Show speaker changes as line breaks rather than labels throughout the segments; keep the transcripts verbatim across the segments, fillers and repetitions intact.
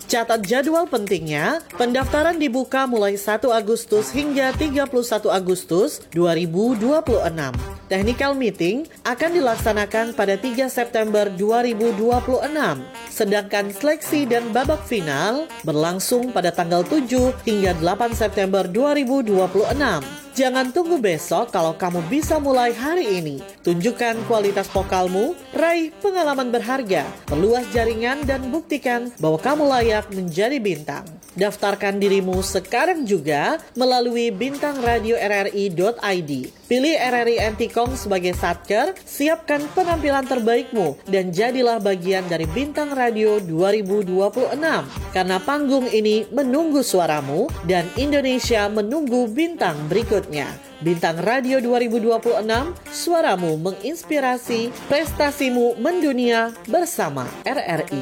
Catat jadwal pentingnya, pendaftaran dibuka mulai satu Agustus hingga tiga puluh satu Agustus dua ribu dua puluh enam. Technical meeting akan dilaksanakan pada tiga September dua ribu dua puluh enam. Sedangkan seleksi dan babak final berlangsung pada tanggal tujuh hingga delapan September dua ribu dua puluh enam. Jangan tunggu besok kalau kamu bisa mulai hari ini. Tunjukkan kualitas vokalmu, raih pengalaman berharga, perluas jaringan dan buktikan bahwa kamu layak menjadi bintang. Daftarkan dirimu sekarang juga melalui bintang radio r r i dot i d. Pilih R R I Antikong sebagai satker, siapkan penampilan terbaikmu, dan jadilah bagian dari Bintang Radio dua ribu dua puluh enam. Karena panggung ini menunggu suaramu, dan Indonesia menunggu bintang berikutnya. Bintang Radio dua ribu dua puluh enam, suaramu menginspirasi, prestasimu mendunia bersama R R I.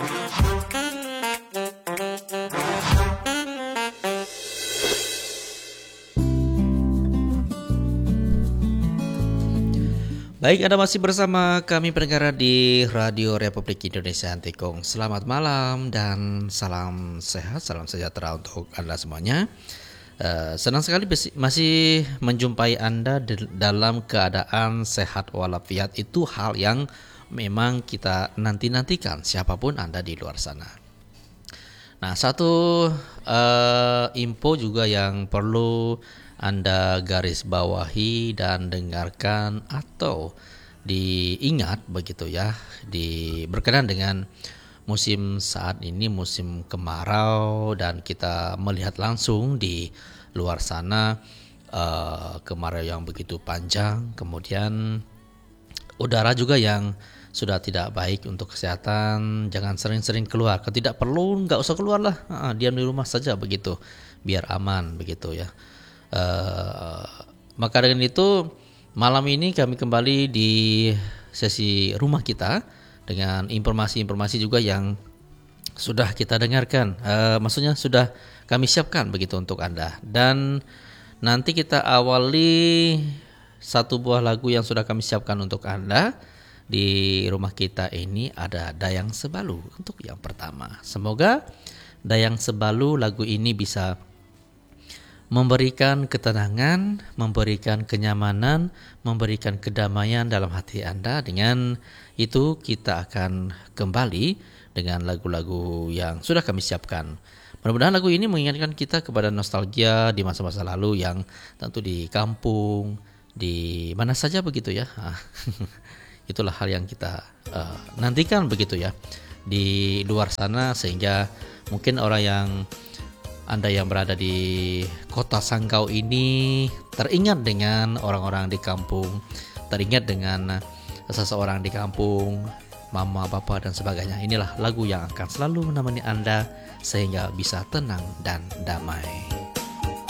Baik, Anda masih bersama kami pendengar di Radio Republik Indonesia Antikong. Selamat malam dan salam sehat, salam sejahtera untuk Anda semuanya. Uh, senang sekali masih menjumpai Anda di dalam keadaan sehat walafiat. Itu hal yang memang kita nanti-nantikan siapapun Anda di luar sana. Nah, satu uh, info juga yang perlu Anda garis bawahi dan dengarkan atau diingat begitu ya, di berkenan dengan musim saat ini, musim kemarau, dan kita melihat langsung di luar sana uh, kemarau yang begitu panjang, kemudian udara juga yang sudah tidak baik untuk kesehatan. Jangan sering-sering keluar, kalau tidak perlu nggak usah keluar lah, uh, diam di rumah saja begitu, biar aman begitu ya. Uh, maka dengan itu malam ini kami kembali di sesi rumah kita dengan informasi-informasi juga yang sudah kita dengarkan, uh, maksudnya sudah kami siapkan begitu untuk Anda. Dan nanti kita awali satu buah lagu yang sudah kami siapkan untuk Anda. Di rumah kita ini ada Dayang Sebalu untuk yang pertama. Semoga Dayang Sebalu lagu ini bisa memberikan ketenangan, memberikan kenyamanan, memberikan kedamaian dalam hati Anda. Dengan itu kita akan kembali dengan lagu-lagu yang sudah kami siapkan. Mudah-mudahan lagu ini mengingatkan kita kepada nostalgia di masa-masa lalu yang tentu di kampung, di mana saja begitu ya. Itulah hal yang kita uh, nantikan begitu ya di luar sana, sehingga mungkin orang yang Anda yang berada di kota Sanggau ini teringat dengan orang-orang di kampung, teringat dengan seseorang di kampung, mama, papa, dan sebagainya. Inilah lagu yang akan selalu menemani Anda sehingga bisa tenang dan damai.